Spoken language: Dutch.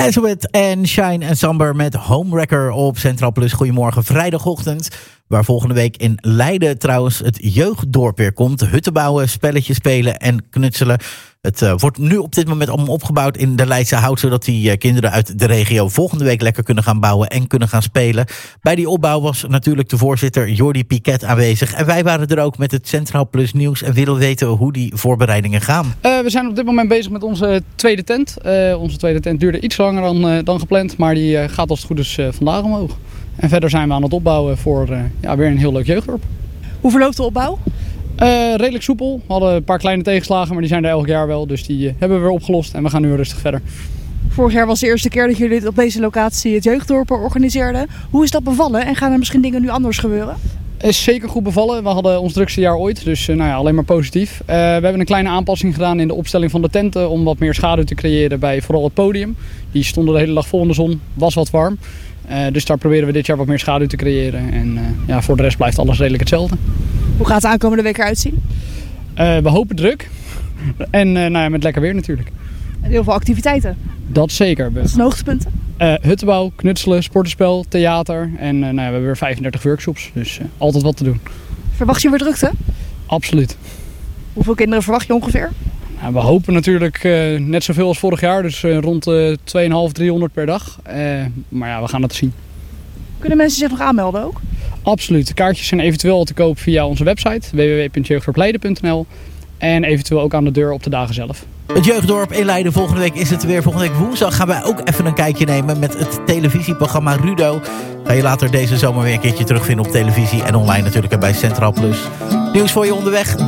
Azabeth en Shine en Samber met Homewrecker op Centraal Plus. Goedemorgen, vrijdagochtend. Waar volgende week in Leiden trouwens het jeugddorp weer komt. Hutten bouwen, spelletjes spelen en knutselen. Het wordt nu op dit moment allemaal opgebouwd in de Leidse Hout, zodat die kinderen uit de regio volgende week lekker kunnen gaan bouwen en kunnen gaan spelen. Bij die opbouw was natuurlijk de voorzitter Jordi Piquet aanwezig. En wij waren er ook met het Centraal Plus nieuws en willen weten hoe die voorbereidingen gaan. We zijn op dit moment bezig met onze tweede tent. Onze tweede tent duurde iets langer dan gepland, maar die gaat als het goed is vandaag omhoog. En verder zijn we aan het opbouwen voor weer een heel leuk jeugddorp. Hoe verloopt de opbouw? Redelijk soepel. We hadden een paar kleine tegenslagen, maar die zijn er elk jaar wel. Dus die hebben we weer opgelost en we gaan nu rustig verder. Vorig jaar was de eerste keer dat jullie op deze locatie het jeugddorp organiseerden. Hoe is dat bevallen en gaan er misschien dingen nu anders gebeuren? Is zeker goed bevallen. We hadden ons drukste jaar ooit, dus alleen maar positief. We hebben een kleine aanpassing gedaan in de opstelling van de tenten om wat meer schaduw te creëren bij vooral het podium. Die stonden de hele dag vol in de zon, was wat warm. Dus daar proberen we dit jaar wat meer schaduw te creëren. En voor de rest blijft alles redelijk hetzelfde. Hoe gaat de aankomende week eruit zien? We hopen druk. En met lekker weer natuurlijk. En heel veel activiteiten. Dat zeker. Wat zijn de hoogtepunten? Huttenbouw, knutselen, sportenspel, theater. En we hebben weer 35 workshops. Dus altijd wat te doen. Verwacht je weer drukte? Absoluut. Hoeveel kinderen verwacht je ongeveer? We hopen natuurlijk net zoveel als vorig jaar. Dus rond 250, 300 per dag. Maar we gaan het zien. Kunnen mensen zich nog aanmelden ook? Absoluut. De kaartjes zijn eventueel te koop via onze website www.jeugddorpleiden.nl en eventueel ook aan de deur op de dagen zelf. Het jeugddorp in Leiden, volgende week is het weer. Volgende week woensdag gaan wij ook even een kijkje nemen met het televisieprogramma Rudo. Ga je later deze zomer weer een keertje terugvinden op televisie en online natuurlijk bij Centraal Plus. Nieuws voor je onderweg.